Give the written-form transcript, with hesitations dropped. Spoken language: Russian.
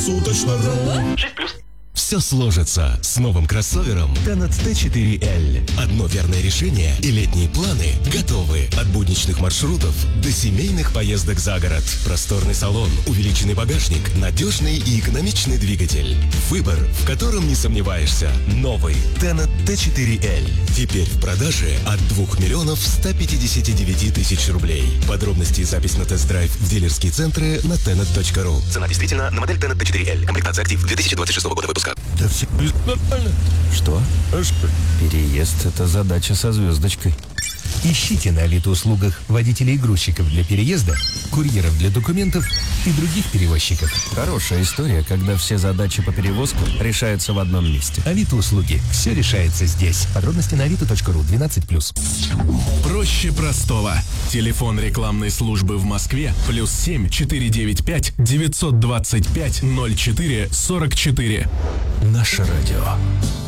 круглосуточно. 6+. Все сложится с новым кроссовером Tenet T4L. Одно верное решение и летние планы готовы. От будничных маршрутов до семейных поездок за город. Просторный салон, увеличенный багажник, надежный и экономичный двигатель. Выбор, в котором не сомневаешься. Новый Tenet T4L. Теперь в продаже от 2 159 000 рублей. Подробности и запись на тест-драйв в дилерские центры на tenet.ru. Цена действительно на модель Tenet T4L. Комплектация «Актив» 2026 года выпуска. Да все нормально. Что? Переезд – это задача со звездочкой. Ищите на Авито-услугах водителей и грузчиков для переезда, курьеров для документов и других перевозчиков. Хорошая история, когда все задачи по перевозку решаются в одном месте. Авито-услуги. Все решается здесь. Подробности на avito.ru 12+. Проще простого. Телефон рекламной службы в Москве +7 495 925 04 44. Наше радио.